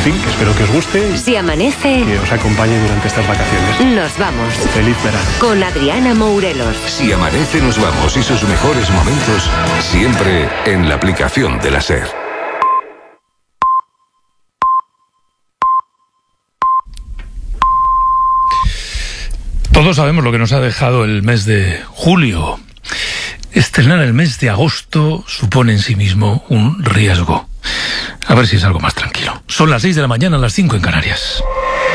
fin, que espero que os guste Si amanece, y que os acompañe durante estas vacaciones. nos vamos. Feliz verano. Con Adriana Mourelos. Si amanece nos vamos y sus mejores momentos siempre en la aplicación de la SER. Todos sabemos lo que nos ha dejado el mes de julio. Estrenar el mes de agosto supone en sí mismo un riesgo. A ver si es algo más tranquilo. Son las 6 de la mañana, las 5 en Canarias.